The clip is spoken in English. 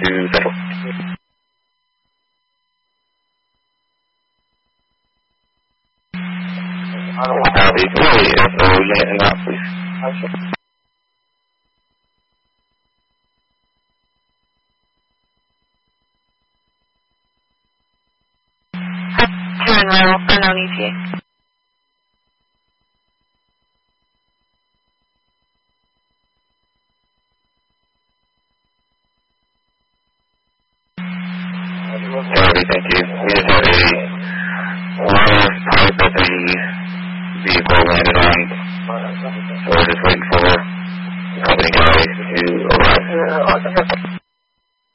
to Central. The Philly SO unit in route, please. Turn rail, unknown ETA. Thank you. We just had a wireless pipe that the vehicle landed on, so we're just waiting for the company guy to arrive.